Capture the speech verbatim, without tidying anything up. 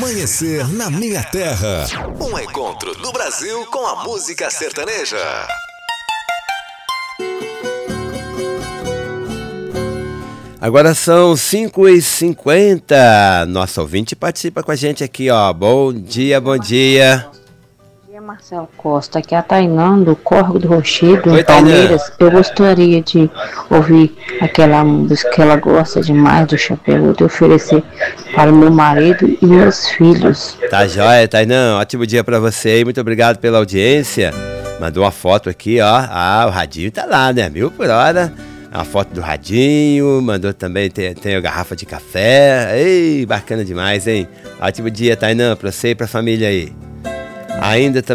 Amanhecer na Minha Terra. Um encontro do Brasil com a música sertaneja. Agora são cinco e cinquenta. Nosso ouvinte participa com a gente aqui, ó. Bom dia, bom dia. Bom dia, Marcelo Costa. Aqui é a Tainã, do Córrego do Rochedo, Oi, em Palmeiras. Eu gostaria de ouvir aquela música que ela gosta demais do Chapéu, de oferecer para o meu marido e meus filhos. Tá joia, Tainã. Ótimo dia pra você aí. Muito obrigado pela audiência. Mandou uma foto aqui, ó. Ah, o radinho tá lá, né? Mil por hora. A foto do radinho, mandou também, tem, tem a garrafa de café. Ei, bacana demais, hein? Ótimo dia, Tainã, pra você e pra família aí. Ainda também.